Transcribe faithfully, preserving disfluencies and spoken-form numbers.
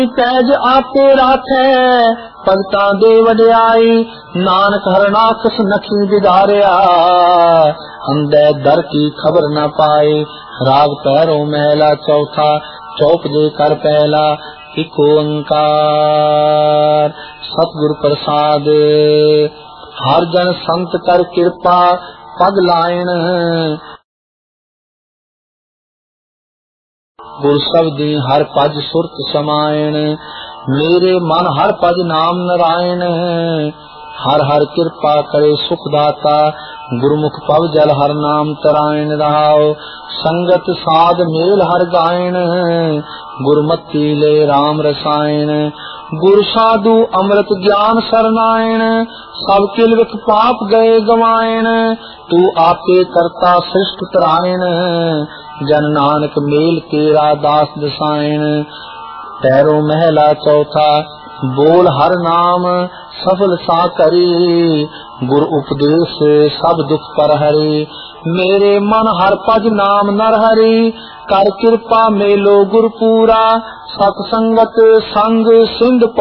Page आपे राखै भगतां दे वड्याई, नानक हरनाकस नखी बिदारिया, अंधे दर की खबर न पाए। राग पैरों महला चौथा, चौप दे कर पहला, एक ओंकार। सतगुर प्रसाद हर जन संत कर कृपा पग लायन, गुर शब्दी हर पज सुरत समायन। मेरे मन हर पज नाम नारायण, हर हर कृपा करे सुख दाता, गुरमुख पव जल हर नाम तरायण रहाओ। संगत साध मेल हर गायन, गुरमति ले राम रसायन। गुर साधु अमृत ज्ञान सरनायण, सब किल विख पाप गए गवायन। तू आपे करता सृष्ट तरायण, जन नानक मेल तेरा दास दसायण। पैरों महला चौथा, बोल हर नाम सफल सा करी, गुर उपदेश सब दुख पर हरी। मेरे मन हर पज नाम नर हरि, कर कृपा मेलो गुर पूरा। सत संगत संग सिंध